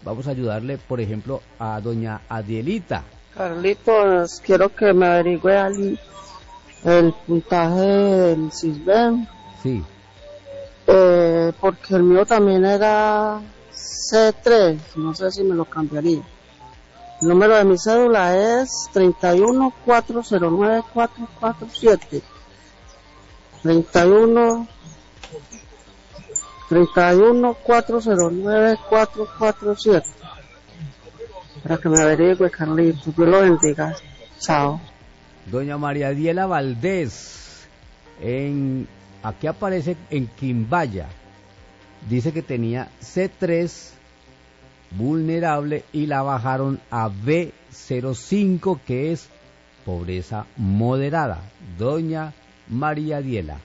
Vamos a ayudarle, por ejemplo, a doña Adielita. Carlitos, quiero que me averigüe el puntaje del Sisbén. Sí. Porque el mío también era C3, no sé si me lo cambiaría. El número de mi cédula es 31409447. 31409447. Para que me averigüe, Carlitos. Dios lo bendiga. Chao. Doña María Diela Valdés, aquí aparece en Quimbaya. Dice que tenía C3 vulnerable y la bajaron a B05, que es pobreza moderada. Doña María Diela.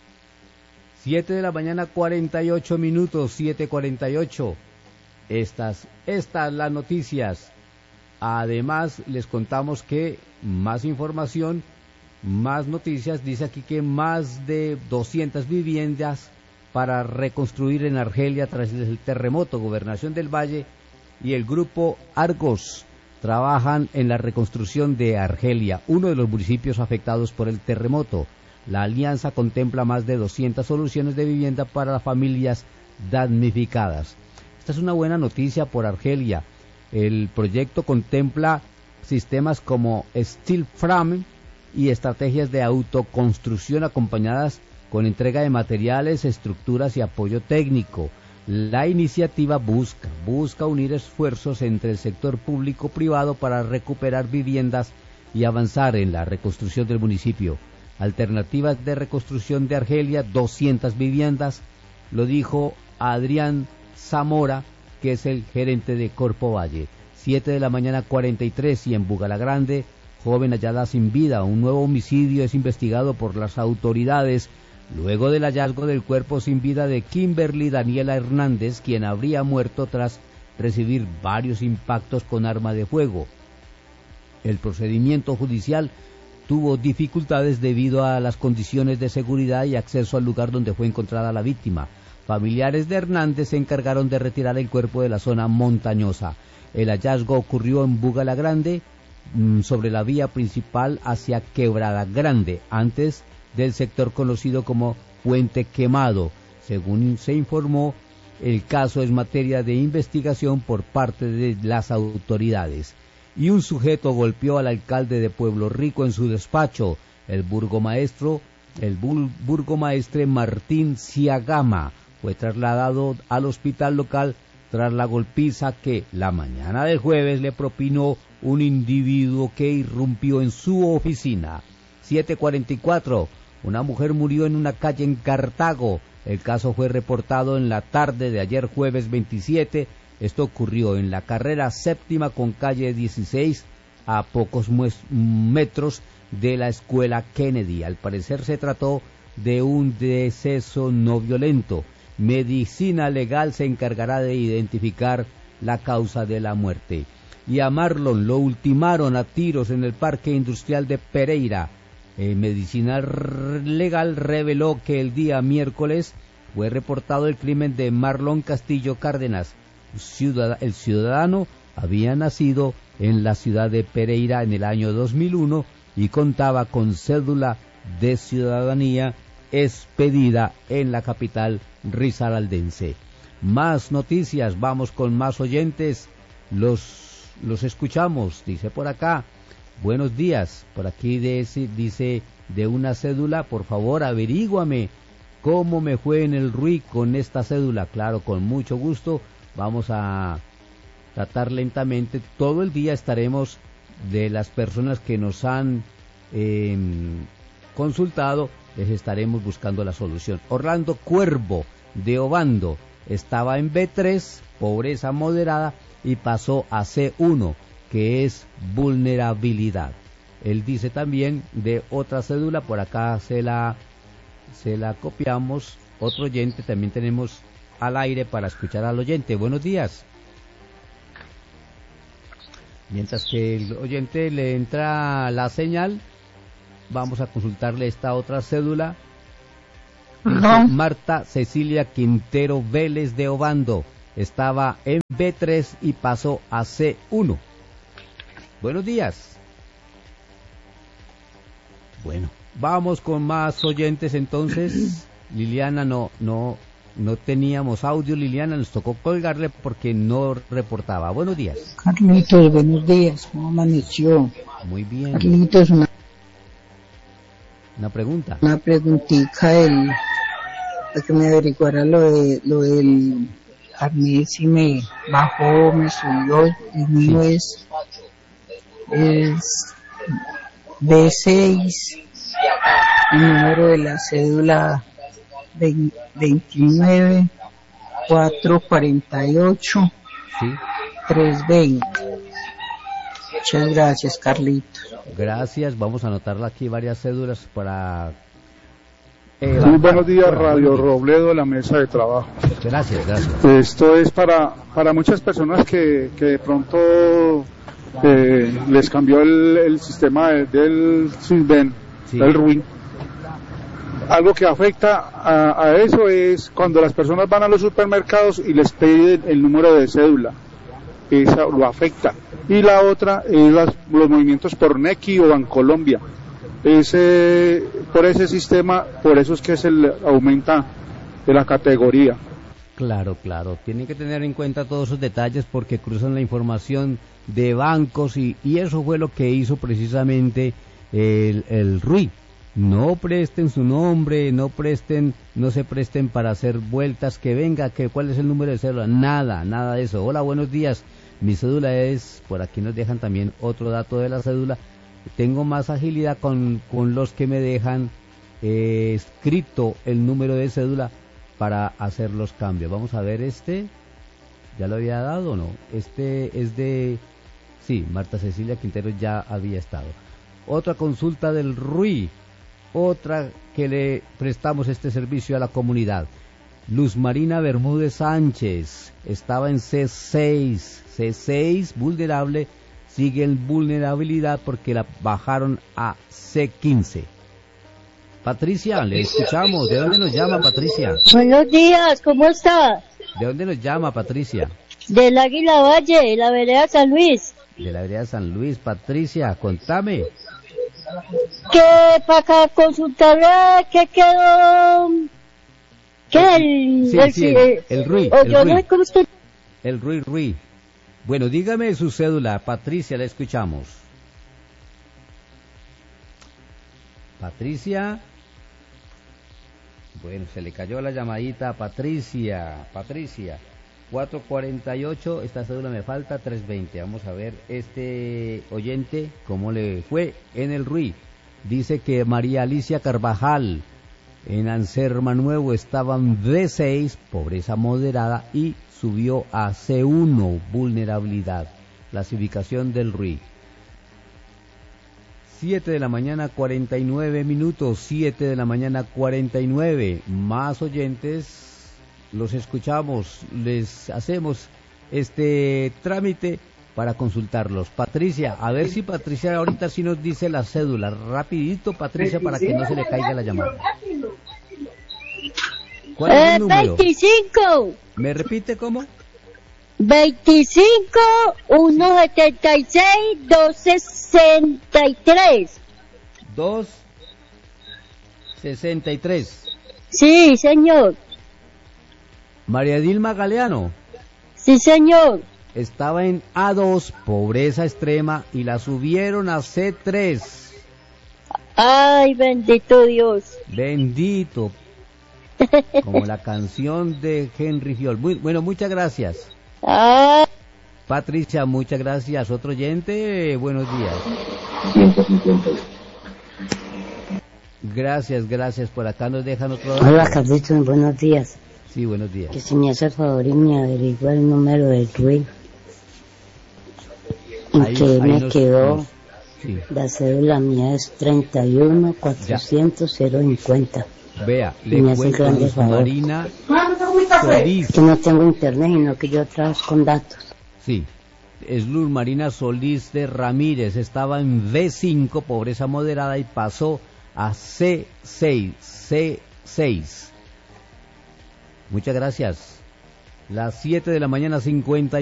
7 de la mañana, 48 minutos, 7:48. Estas las noticias. Además, les contamos que más información, más noticias. Dice aquí que más de 200 viviendas para reconstruir en Argelia tras el terremoto. Gobernación del Valle y el grupo Argos trabajan en la reconstrucción de Argelia, uno de los municipios afectados por el terremoto. La alianza contempla más de 200 soluciones de vivienda para las familias damnificadas. Esta es una buena noticia por Argelia. El proyecto contempla sistemas como steel frame y estrategias de autoconstrucción acompañadas con entrega de materiales, estructuras y apoyo técnico. La iniciativa busca unir esfuerzos entre el sector público-privado para recuperar viviendas y avanzar en la reconstrucción del municipio. Alternativas de reconstrucción de Argelia, 200 viviendas, lo dijo Adrián Zamora, que es el gerente de Corpo Valle. 7 de la mañana, 43, y en Bugalagrande, joven hallada sin vida. Un nuevo homicidio es investigado por las autoridades luego del hallazgo del cuerpo sin vida de Kimberly Daniela Hernández, quien habría muerto tras recibir varios impactos con arma de fuego. El procedimiento judicial tuvo dificultades debido a las condiciones de seguridad y acceso al lugar donde fue encontrada la víctima. Familiares de Hernández se encargaron de retirar el cuerpo de la zona montañosa. El hallazgo ocurrió en Bugalagrande, sobre la vía principal hacia Quebrada Grande, antes del sector conocido como Puente Quemado. Según se informó, el caso es materia de investigación por parte de las autoridades. Y un sujeto golpeó al alcalde de Pueblo Rico en su despacho. El burgomaestre Martín Ciagama fue trasladado al hospital local tras la golpiza que la mañana del jueves le propinó un individuo que irrumpió en su oficina. 7:44. Una mujer murió en una calle en Cartago. El caso fue reportado en la tarde de ayer jueves 27. Esto ocurrió en la carrera séptima con calle 16, a pocos metros de la escuela Kennedy. Al parecer se trató de un deceso no violento. Medicina legal se encargará de identificar la causa de la muerte. Y a Marlon lo ultimaron a tiros en el Parque Industrial de Pereira. Medicina legal reveló que el día miércoles fue reportado el crimen de Marlon Castillo Cárdenas. El ciudadano había nacido en la ciudad de Pereira en el año 2001 y contaba con cédula de ciudadanía expedida en la capital risaraldense. Más noticias, vamos con más oyentes, los escuchamos. Dice por acá, buenos días, por aquí dice de una cédula, por favor averíguame cómo me fue en el RUI con esta cédula. Claro, con mucho gusto. Vamos a tratar lentamente. Todo el día estaremos de las personas que nos han consultado, les estaremos buscando la solución. Orlando Cuervo de Obando estaba en B3, pobreza moderada, y pasó a C1, que es vulnerabilidad. Él dice también de otra cédula, por acá se la copiamos. Otro oyente, también tenemos al aire para escuchar al oyente. Buenos días. Mientras que el oyente le entra la señal, vamos a consultarle esta otra cédula. Marta Cecilia Quintero Vélez de Obando. estaba en B3 y pasó a C1. Buenos días. Bueno, vamos con más oyentes entonces. Liliana, no teníamos audio, Liliana, nos tocó colgarle porque no reportaba. Buenos días. Carlitos, buenos días, ¿cómo amaneció? Muy bien. Carlitos, una pregunta. Una preguntita, para que me averiguara lo del carnet, si me bajó, me subió, el mío es B6, el número de la cédula 29 448 sí. 320. Muchas gracias, Carlitos. Gracias, vamos a anotarla aquí varias cédulas para... Muy buenos días, Radio Robledo, de la mesa de trabajo. Gracias. Esto es para muchas personas que de pronto les cambió el sistema del SISBEN, sí. El RUI. Algo que afecta a eso es cuando las personas van a los supermercados y les piden el número de cédula. Esa lo afecta. Y la otra es los movimientos por Nequi o Bancolombia. Por ese sistema, por eso es que aumenta de la categoría. Claro. Tienen que tener en cuenta todos esos detalles porque cruzan la información de bancos y eso fue lo que hizo precisamente el RUI. No presten su nombre, no se presten para hacer vueltas, que venga, cuál es el número de cédula, nada de eso. Hola, buenos días, mi cédula es, por aquí nos dejan también otro dato de la cédula, tengo más agilidad con los que me dejan escrito el número de cédula para hacer los cambios. Vamos a ver ¿ya lo había dado o no? Este es sí, Marta Cecilia Quintero ya había estado. Otra consulta del RUI. Otra que le prestamos este servicio a la comunidad. Luz Marina Bermúdez Sánchez estaba en C6 vulnerable, sigue en vulnerabilidad porque la bajaron a C15. Patricia, le escuchamos. ¿De dónde nos llama, Patricia? Buenos días, ¿cómo está? ¿De dónde nos llama, Patricia? Del Águila Valle, la vereda San Luis. De la vereda San Luis. Patricia, contame. Que para consultar que quedó el RUI, el RUI. Bueno, dígame su cédula, Patricia, la escuchamos. Patricia, bueno, se le cayó la llamadita a Patricia, 448, esta cédula me falta, 320. Vamos a ver este oyente cómo le fue en el RUI. Dice que María Alicia Carvajal en Anserma Nuevo estaba en B6, pobreza moderada, y subió a C1, vulnerabilidad. Clasificación del RUI. 7 de la mañana 49 minutos, 7 de la mañana 49. Más oyentes. Los escuchamos, les hacemos este trámite para consultarlos. Patricia, a ver si Patricia ahorita sí nos dice la cédula. Rapidito, Patricia, para que no se le caiga la llamada. ¿Cuál es el número? 25. ¿Me repite cómo? 25 176 263. 263. Sí, señor. María Dilma Galeano. Sí, señor. Estaba en A2, pobreza extrema, y la subieron a C3. Ay, bendito Dios. Bendito. Como la canción de Henry Fiol. Bueno, muchas gracias. Patricia, muchas gracias. Otro oyente, buenos días. Gracias. Por acá nos dejan otro dato. Hola, Carlitos, buenos días. Sí, buenos días. Que si me hace el favor y me averigua el número del RUI. Y que me quedó, sí. La cédula mía es 31 400 050. Vea, le cuento, Luz Marina Solís. Que no tengo internet, sino que yo trabajo con datos. Sí, es Luz Marina Solís de Ramírez. Estaba en B5, pobreza moderada, y pasó a C6. Muchas gracias. Las 7 de la mañana, 50